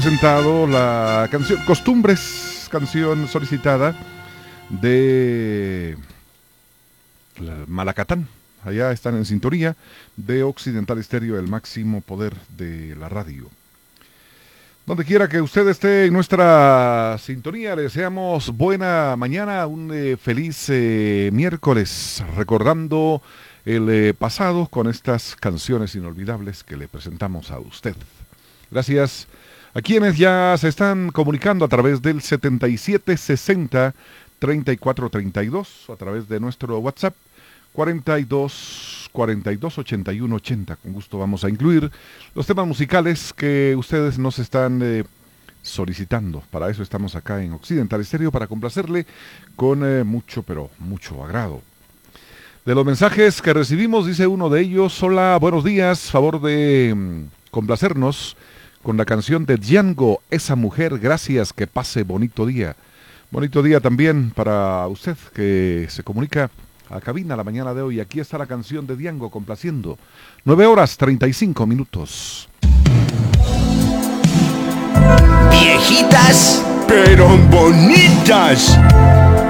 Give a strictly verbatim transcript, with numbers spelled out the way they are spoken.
Presentado la canción Costumbres, canción solicitada de Malacatán. Allá están en sintonía de Occidental Estéreo, el máximo poder de la radio. Donde quiera que usted esté en nuestra sintonía, le deseamos buena mañana, un eh, feliz eh, miércoles, recordando el eh, pasado con estas canciones inolvidables que le presentamos a usted. Gracias a quienes ya se están comunicando a través del setenta y siete sesenta treinta y cuatro treinta y dos, a través de nuestro WhatsApp cuarenta y dos cuarenta y dos ochenta y uno ochenta. Con gusto vamos a incluir los temas musicales que ustedes nos están eh, solicitando. Para eso estamos acá en Occidental Estéreo, para complacerle con eh, mucho, pero mucho agrado. De los mensajes que recibimos, dice uno de ellos: hola, buenos días, favor de mm, complacernos con la canción de Django, Esa Mujer, gracias, que pase bonito día. Bonito día también para usted que se comunica a cabina la mañana de hoy. Aquí está la canción de Django complaciendo. nueve horas treinta y cinco minutos. Viejitas, pero bonitas.